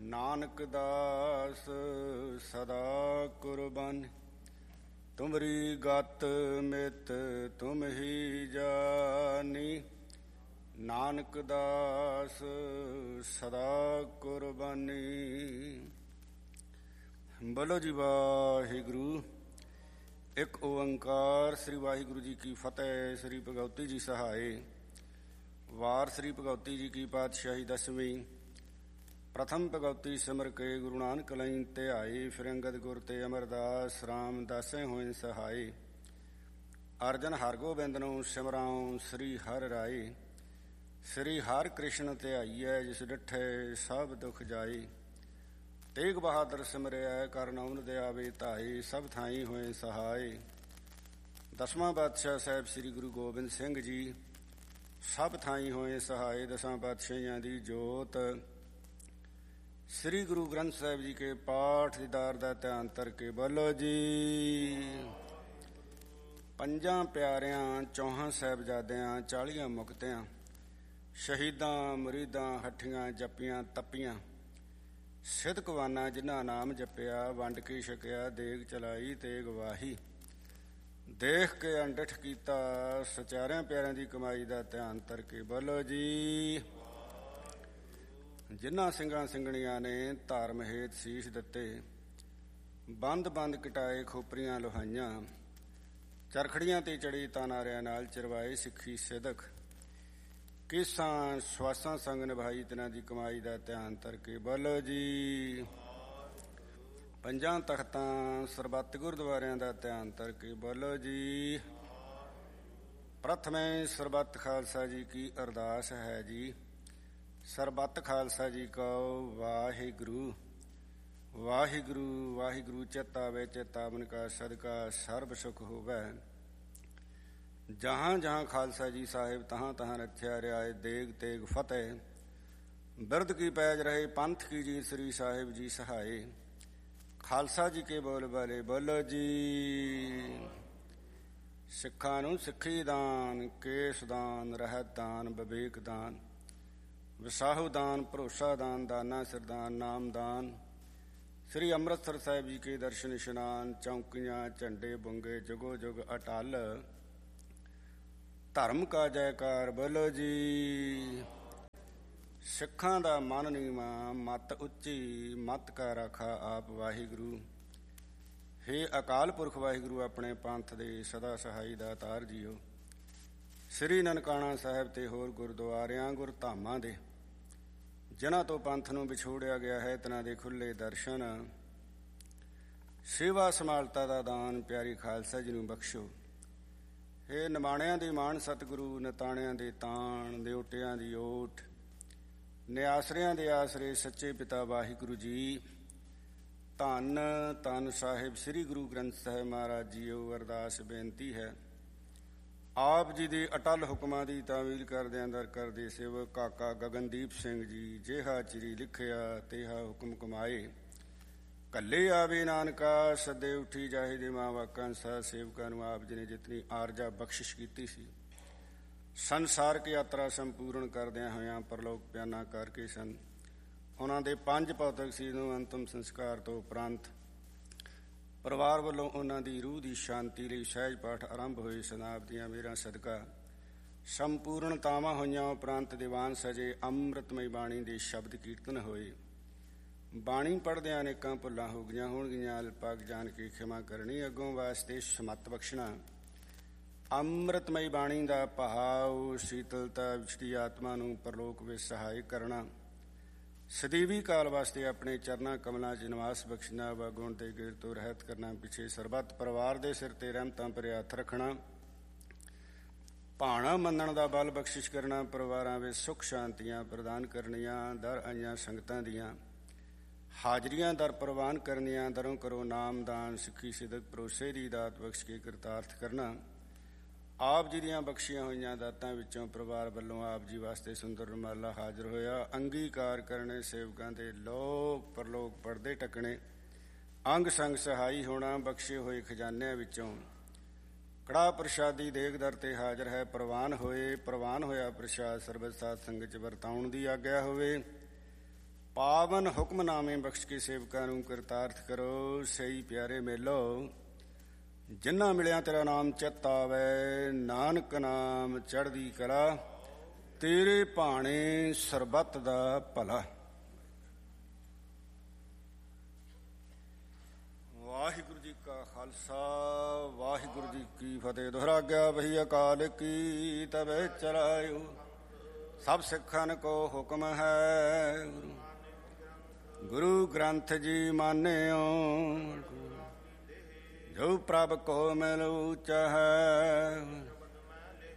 ਨਾਨਕ ਦਾਸ ਸਦਾ ਕੁਰਬਾਨ। ਤੁਮਰੀ ਗਤ ਮਿਤ ਤੁਮ ਹੀ ਜਾਨੀ। ਨਾਨਕ ਦਾਸ ਸਦਾ ਕੁਰਬਾਨੀ। ਬੋਲੋ ਜੀ ਵਾਹਿਗੁਰੂ। ਇੱਕ ਓੰਕਾਰ। ਸ੍ਰੀ ਵਾਹਿਗੁਰੂ ਜੀ ਕੀ ਫਤਿਹ। ਸ੍ਰੀ ਭਗਉਤੀ ਜੀ ਸਹਾਏ। ਵਾਰ ਸ੍ਰੀ ਭਗਉਤੀ ਜੀ ਕੀ ਪਾਤਸ਼ਾਹੀ ਦਸਵੀਂ। ਪ੍ਰਥਮ ਭਗਉਤੀ ਸਿਮਰ ਕੇ ਗੁਰੂ ਨਾਨਕ ਲਈ ਧਿਆਏ। ਫਿਰ ਅੰਗਦ ਗੁਰ ਤੇ ਅਮਰਦਾਸ ਰਾਮ ਦਾਸੇ ਹੋਏ ਸਹਾਏ। ਅਰਜਨ ਹਰਗੋਬਿੰਦ ਨੂੰ ਸਿਮਰਾਉ ਸ੍ਰੀ ਹਰਿ ਰਾਏ। ਸ੍ਰੀ ਹਰਿ ਕ੍ਰਿਸ਼ਨ ਧਿਆਈਐ ਜਿਸ ਡਿਠੇ ਸਭ ਦੁਖ ਜਾਏ। ਤੇਗ ਬਹਾਦਰ ਸਿਮਰਿਐ ਕਰ ਨਾਉਨ ਦਿਆਵੇ ਧਾਏ। ਸਭ ਥਾਈ ਹੋਏ ਸਹਾਏ। ਦਸਵਾਂ ਪਾਤਸ਼ਾਹ ਸਾਹਿਬ ਸ੍ਰੀ ਗੁਰੂ ਗੋਬਿੰਦ ਸਿੰਘ ਜੀ ਸਭ ਥਾਈ ਹੋਏ ਸਹਾਏ। ਦਸਾਂ ਪਾਤਸ਼ਾਹੀਆਂ ਦੀ ਜੋਤ। ਸ੍ਰੀ ਗੁਰੂ ਗ੍ਰੰਥ ਸਾਹਿਬ ਜੀ ਕੇ ਪਾਠ ਦੀਦਾਰ ਦਾ ਧਿਆਨ ਧਰ ਕੇ ਬੋਲੋ ਜੀ। ਪੰਜਾਂ ਪਿਆਰਿਆਂ, ਚੌਹਾਂ ਸਾਹਿਬਜ਼ਾਦਿਆਂ, 40 ਮੁਕਤਿਆਂ, ਸ਼ਹੀਦਾਂ, ਮੁਰੀਦਾਂ, ਹੱਠੀਆਂ, ਜੱਪੀਆਂ, ਤੱਪੀਆਂ, ਸਿਦਕਵਾਨਾ ਜਿਨ੍ਹਾਂ ਨਾਮ ਜਪਿਆ, ਵੰਡ ਕੇ ਛਕਿਆ, ਦੇਗ ਚਲਾਈ ਤੇਗ ਵਾਹੀ। ਦੇਖ ਕੇ ਅੰਡਿਠ ਕੀਤਾ, ਸਚਾਰਿਆਂ ਪਿਆਰਿਆਂ ਦੀ ਕਮਾਈ ਦਾ ਧਿਆਨ ਧਰ ਕੇ ਬੋਲੋ ਜੀ। ਜਿਨ੍ਹਾਂ ਸਿੰਘਾਂ ਸਿੰਘਣੀਆਂ ਨੇ ਧਰਮ ਹੇਤ ਸੀਸ ਦਿੱਤੇ, ਬੰਦ ਬੰਦ ਕਟਾਏ ਖੋਪਰੀਆਂ ਲੋਹਾਈਆਂ, ਚਰਖੜੀਆਂ ਤੇ ਚੜੀ ਤਾਨਾਰਿਆਂ ਨਾਲ ਚਰਵਾਏ ਸਿੱਖੀ ਸਿਦਕ, ਕੇਸਾਂ ਸਵਾਸਾਂ ਸੰਗ ਨਿਭਾਈ ਤਿਨਾਂ ਦੀ ਕਮਾਈ ਦਾ ਧਿਆਨ ਧਰ ਕੇ ਬੋਲੋ ਜੀ। ਪੰਜਾਂ ਤਖਤਾਂ ਸਰਬੱਤ ਗੁਰਦੁਆਰਿਆਂ ਦਾ ਧਿਆਨ ਧਰ ਕੇ ਬੋਲੋ ਜੀ। ਪ੍ਰਥਮੇ ਸਰਬੱਤ ਖਾਲਸਾ ਜੀ ਕੀ ਅਰਦਾਸ ਹੈ ਜੀ। ਸਰਬੱਤ ਖਾਲਸਾ ਜੀ ਕਹੋ ਵਾਹਿਗੁਰੂ। ਵਾਹਿਗੁਰੂ ਵਾਹਿਗੁਰੂ ਚੇਤਾ ਵੇ ਚੇਤਾਵਨ ਕਾ ਸਦਕਾ ਸਰਬ ਸੁਖ ਹੋਵੈ। ਜਹਾਂ ਜਹਾਂ ਖਾਲਸਾ ਜੀ ਸਾਹਿਬ ਤਹਾਂ ਤਹਾਂ ਰੱਖਿਆ ਰਿਆਏ ਦੇਗ ਤੇਗ ਫਤਿਹ। ਬਿਰਧ ਕੀ ਪੈਜ ਰਹੇ ਪੰਥ ਕੀ ਜੀ ਸ੍ਰੀ ਸਾਹਿਬ ਜੀ ਸਹਾਏ। ਖਾਲਸਾ ਜੀ ਕੇ ਬੋਲ ਬਾਲੇ ਬੋਲੋ ਜੀ। ਸਿੱਖਾਂ ਨੂੰ ਸਿੱਖੀ ਦਾਨ, ਕੇਸ ਦਾਨ, ਰਹਿਤ ਦਾਨ, ਵਿਵੇਕ ਦਾਨ, ਵਿਸਾਹੂ ਦਾਨ, ਭਰੋਸਾ ਦਾਨ, ਦਾਨਾ ਸਰਦਾਨ, ਨਾਮ ਦਾਨ। ਸ੍ਰੀ ਅੰਮ੍ਰਿਤਸਰ ਸਾਹਿਬ ਜੀ ਕੇ ਦਰਸ਼ਨ ਇਸ਼ਨਾਨ, ਚੌਂਕੀਆਂ, ਝੰਡੇ ਬੁੰਗੇ, ਜੁਗੋ ਜੁਗ ਅਟਲ। ਧਰਮ ਕਾ ਜੈਕਾਰ ਬੋਲੋ ਜੀ। ਸਿੱਖਾਂ ਦਾ ਮਨ ਨੀਵਾਂ, ਮੱਤ ਉੱਚੀ, ਮੱਤ ਕਾ ਰਾਖਾ ਆਪ ਵਾਹਿਗੁਰੂ। ਹੇ ਅਕਾਲ ਪੁਰਖ ਵਾਹਿਗੁਰੂ, ਆਪਣੇ ਪੰਥ ਦੇ ਸਦਾ ਸਹਾਈ ਦਾਤਾਰ ਜੀਓ। ਸ੍ਰੀ ਨਨਕਾਣਾ ਸਾਹਿਬ ਤੇ ਹੋਰ ਗੁਰਦੁਆਰਿਆਂ ਗੁਰਧਾਮਾਂ ਦੇ ਜਿਨ੍ਹਾਂ ਤੋਂ ਪੰਥ ਨੂੰ ਵਿਛੋੜਿਆ ਗਿਆ ਹੈ, ਤਿਨਾਂ ਦੇ ਖੁੱਲ੍ਹੇ ਦਰਸ਼ਨ, ਸੇਵਾ ਸੰਭਾਲਤਾ ਦਾ ਦਾਨ ਪਿਆਰੀ ਖਾਲਸਾ ਜੀ ਨੂੰ ਬਖਸ਼ੋ। ਹੇ ਨਿਮਾਣਿਆਂ ਦੀ ਮਾਣ ਸਤਿਗੁਰੂ, ਨਿਤਾਣਿਆਂ ਦੇ ਤਾਣ, ਦਿਓਟਿਆਂ ਦੀ ਓਟ, ਨਿਆਸਰਿਆਂ ਦੇ ਆਸਰੇ ਸੱਚੇ ਪਿਤਾ ਵਾਹਿਗੁਰੂ ਜੀ। ਧੰਨ ਧੰਨ ਸਾਹਿਬ ਸ੍ਰੀ ਗੁਰੂ ਗ੍ਰੰਥ ਸਾਹਿਬ ਮਹਾਰਾਜ ਜੀਓ। ਅਰਦਾਸ ਬੇਨਤੀ ਹੈ ਆਪ ਜੀ ਦੇ ਅਟਲ ਹੁਕਮਾਂ ਦੀ ਤਾਵੀਲ ਕਰਦਿਆਂ ਦਰ ਕਰਦੇ ਸੇਵਕ ਕਾਕਾ ਗਗਨਦੀਪ ਸਿੰਘ ਜੀ। ਜਿਹਾ ਚਿਰੀ ਲਿਖਿਆ ਤੇਹਾ ਹੁਕਮ ਕਮਾਏ। ਕੱਲੇ ਆਵੇ ਨਾਨਕਾ ਸੱਦੇ ਉੱਠੀ ਜਾਹੇ ਦੇ ਮਾਂ ਵਾਕਾਂ ਸਾ। ਸੇਵਕਾਂ ਨੂੰ ਆਪ ਜੀ ਨੇ ਜਿਤਨੀ ਆਰਜਾ ਬਖਸ਼ਿਸ਼ ਕੀਤੀ ਸੀ, ਸੰਸਾਰਕ ਯਾਤਰਾ ਸੰਪੂਰਨ ਕਰਦਿਆਂ ਹੋਇਆਂ ਪਰਲੋਕ ਪਿਆਨਾ ਕਰਕੇ ਸਨ। ਉਹਨਾਂ ਦੇ 5 ਭੌਤਿਕ ਸਰੀਰ ਨੂੰ ਅੰਤਮ ਸੰਸਕਾਰ ਤੋਂ ਉਪਰੰਤ ਪਰਿਵਾਰ ਵੱਲੋਂ ਉਹਨਾਂ ਦੀ ਰੂਹ ਦੀ ਸ਼ਾਂਤੀ ਲਈ ਸਹਿਜ ਪਾਠ ਆਰੰਭ ਹੋਏ। ਸਨਾਬ ਦੀਆਂ ਮੇਰਾ ਸਦਕਾ ਸੰਪੂਰਨਤਾਵਾਂ ਹੋਈਆਂ। ਉਪਰੰਤ ਦੀਵਾਨ ਸਜੇ, ਅੰਮ੍ਰਿਤਮਈ ਬਾਣੀ ਦੇ ਸ਼ਬਦ ਕੀਰਤਨ ਹੋਏ। ਬਾਣੀ ਪੜ੍ਹਦਿਆਂ ਅਨੇਕਾਂ ਭੁੱਲਾਂ ਹੋ ਗਈਆਂ ਹੋਣਗੀਆਂ, ਅਲਪਾਕ ਜਾਣ ਕੇ ਖਿਮਾ ਕਰਨੀ। ਅੱਗੋਂ ਵਾਸਤੇ ਸਮੱਤ ਬਖਸ਼ਣਾ। ਅੰਮ੍ਰਿਤਮਈ ਬਾਣੀ ਦਾ ਭਾਵ ਸ਼ੀਤਲਤਾ ਵਿਛੜੀ ਆਤਮਾ ਨੂੰ ਪਰਲੋਕ ਵਿੱਚ ਸਹਾਇ ਕਰਨਾ। ਸਦੀਵੀ ਕਾਲ ਵਾਸਤੇ ਆਪਣੇ ਚਰਨਾਂ ਕਮਲਾਂ 'ਚ ਨਿਵਾਸ ਬਖਸ਼ਣਾ। ਵਾਗੁਣ ਤੇ ਗੇੜ ਤੋਂ ਰਹਿਤ ਕਰਨਾ। ਪਿੱਛੇ ਸਰਬੱਤ ਪਰਿਵਾਰ ਦੇ ਸਿਰ ਤੇ ਰਹਿਮਤਾਂ ਭਰੇ ਹੱਥ ਰੱਖਣਾ। ਭਾਣਾ ਮੰਨਣ ਦਾ ਬਲ ਬਖਸ਼ਿਸ਼ ਕਰਨਾ। ਪਰਿਵਾਰਾਂ ਵਿੱਚ ਸੁੱਖ ਸ਼ਾਂਤੀਆਂ ਪ੍ਰਦਾਨ ਕਰਨੀਆਂ। ਦਰ ਆਈਆਂ ਸੰਗਤਾਂ ਦੀਆਂ ਹਾਜ਼ਰੀਆਂ ਦਰ ਪ੍ਰਵਾਨ ਕਰਨੀਆਂ। ਦਰੋਂ ਕਰੋ ਨਾਮਦਾਨ, ਸਿੱਖੀ ਸਿਦਕ ਭਰੋਸੇ ਦੀ ਦਾਤ ਬਖਸ਼ ਕੇ ਕਿਰਤਾਰਥ ਕਰਨਾ। ਆਪ ਜੀ ਦੀਆਂ ਬਖਸ਼ੀਆਂ ਹੋਈਆਂ ਦਾਤਾਂ ਵਿੱਚੋਂ ਪਰਿਵਾਰ ਵੱਲੋਂ ਆਪ ਜੀ ਵਾਸਤੇ ਸੁੰਦਰ ਰੁਮਾਲਾ ਹਾਜ਼ਰ ਹੋਇਆ। ਅੰਗੀਕਾਰ ਕਰਨੇ ਸੇਵਕਾਂ ਦੇ ਲੋਕ ਪਰਲੋਕ ਪੜਦੇ ਟਕਣੇ। ਅੰਗ ਸੰਗ ਸਹਾਈ ਹੋਣਾ। ਬਖਸ਼ੇ ਹੋਏ ਖਜ਼ਾਨਿਆਂ ਵਿੱਚੋਂ ਕੜਾਹ ਪ੍ਰਸ਼ਾਦੀ ਦੇਗ ਦਰ ਤੇ ਹਾਜ਼ਰ ਹੈ। ਪ੍ਰਵਾਨ ਹੋਇਆ ਪ੍ਰਸ਼ਾਦ ਸਰਬਤ ਸਾਧ ਸੰਗਤ 'ਚ ਵਰਤਾਉਣ ਦੀ ਆਗਿਆ ਹੋਵੇ। ਪਾਵਨ ਹੁਕਮਨਾਮੇ ਬਖਸ਼ ਕੇ ਸੇਵਕਾਂ ਨੂੰ ਕਿਰਤਾਰਥ ਕਰੋ। ਸਹੀ ਪਿਆਰੇ ਮੇਲੋ, ਜਿਨ੍ਹਾਂ ਮਿਲਿਆ ਤੇਰਾ ਨਾਮ ਚਿੱਤ ਆਵੈ, ਨਾਨਕ ਨਾਮ ਚੜ੍ਹਦੀ ਕਲਾ, ਤੇਰੇ ਭਾਣੇ ਸਰਬੱਤ ਦਾ ਭਲਾ। ਵਾਹਿਗੁਰੂ ਜੀ ਕਾ ਖਾਲਸਾ, ਵਾਹਿਗੁਰੂ ਜੀ ਕੀ ਫਤਿਹ। ਦੁਹਰਾਗਿਆ ਬਹੀ ਅਕਾਲ ਕੀ, ਤਬੇ ਚਲਾਇਓ ਸਭ ਸਿੱਖਨ ਕੋ ਹੁਕਮ ਹੈ। ਗੁਰੂ ਗ੍ਰੰਥ ਜੀ ਮਾਨਿਓ, ਜੋ ਪ੍ਰਭ ਕੋ ਮਿਲੁ ਚਾਹੈ।